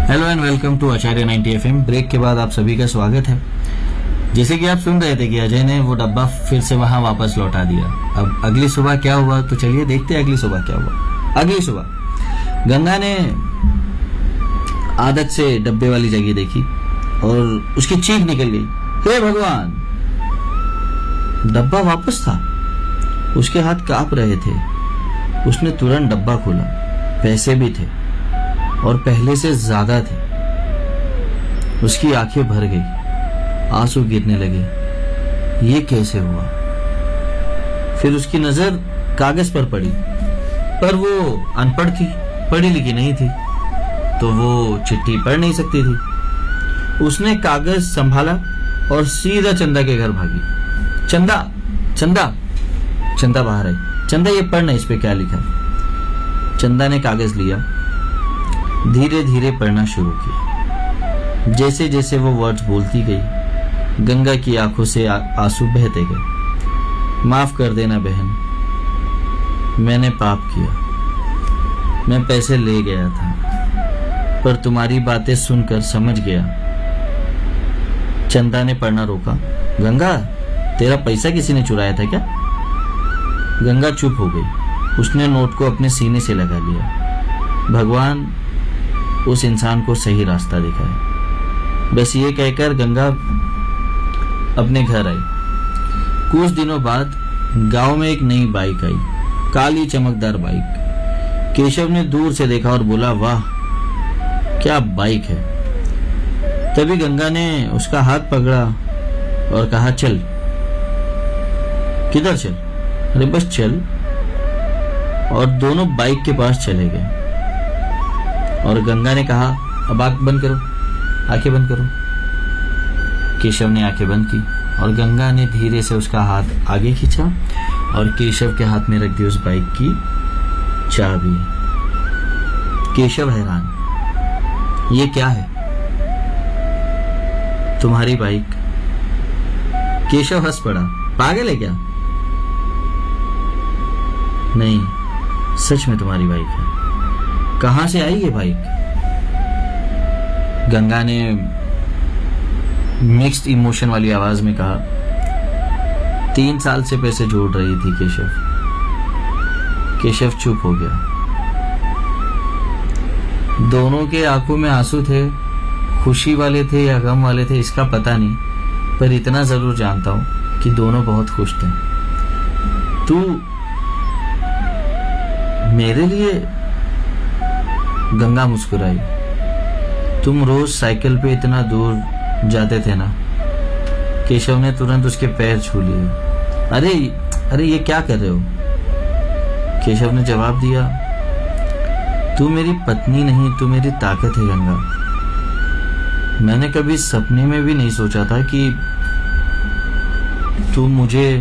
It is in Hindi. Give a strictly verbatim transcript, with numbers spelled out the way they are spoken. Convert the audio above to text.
Hello and welcome to Acharya ninety F M. Break के बाद आप सभी का स्वागत है। जैसे कि आप सुन रहे थे कि अजय ने वो डब्बा फिर से वहां वापस लौटा दिया। अब अगली सुबह क्या हुआ, तो चलिए देखते हैं अगली सुबह क्या हुआ। अगली सुबह गंगा ने आदत से डब्बे वाली जगह देखी और उसकी चीख निकल गई, हे भगवान! डब्बा वापस था। उसके हाथ कांप रहे थे। उसने तुरंत डब्बा खोला। पैसे भी थे और पहले से ज्यादा थे। उसकी आंखें भर गई, आंसू गिरने लगे। ये कैसे हुआ? फिर उसकी नजर कागज पर पड़ी, पर वो अनपढ़ थी, पढ़ी लिखी नहीं थी, तो वो चिट्ठी पढ़ नहीं सकती थी। उसने कागज संभाला और सीधा चंदा के घर भागी। चंदा, चंदा, चंदा बाहर आई। चंदा, ये पढ़ना, इस पे क्या लिखा है। चंदा ने कागज लिया, धीरे धीरे पढ़ना शुरू किया। जैसे जैसे वो वर्ड्स बोलती गई, गंगा की आंखों से आंसू बहते गए। माफ कर देना बहन, मैंने पाप किया। मैं पैसे ले गया था, पर तुम्हारी बातें सुनकर समझ गया। चंदा ने पढ़ना रोका। गंगा, तेरा पैसा किसी ने चुराया था क्या? गंगा चुप हो गई। उसने नोट को अपने सीने से लगा लिया। भगवान उस इंसान को सही रास्ता दिखाए, बस ये कहकर गंगा अपने घर आई। कुछ दिनों बाद गांव में एक नई बाइक आई, काली चमकदार बाइक। केशव ने दूर से देखा और बोला, वाह क्या बाइक है। तभी गंगा ने उसका हाथ पकड़ा और कहा, चल। किधर चल? अरे बस चल। और दोनों बाइक के पास चले गए और गंगा ने कहा, अब आंख बंद करो, आंखें बंद करो। केशव ने आंखें बंद की और गंगा ने धीरे से उसका हाथ आगे खींचा और केशव के हाथ में रख दी उस बाइक की चाबी। केशव हैरान, ये क्या है? तुम्हारी बाइक। केशव हंस पड़ा, पागल है क्या? नहीं, सच में तुम्हारी बाइक है। कहां से आई ये बाइक? गंगा ने मिक्स्ड इमोशन वाली आवाज में कहा, तीन साल से पैसे जोड़ रही थी केशव। केशव चुप हो गया। दोनों के आंखों में आंसू थे, खुशी वाले थे या गम वाले थे इसका पता नहीं, पर इतना जरूर जानता हूं कि दोनों बहुत खुश थे। तू मेरे लिए? गंगा मुस्कुराई। तुम रोज साइकिल पे इतना दूर जाते थे ना? केशव ने तुरंत उसके पैर छू लिए। अरे अरे ये क्या कर रहे हो? केशव ने जवाब दिया, तू मेरी पत्नी नहीं, तू मेरी ताकत है गंगा। मैंने कभी सपने में भी नहीं सोचा था कि तू मुझे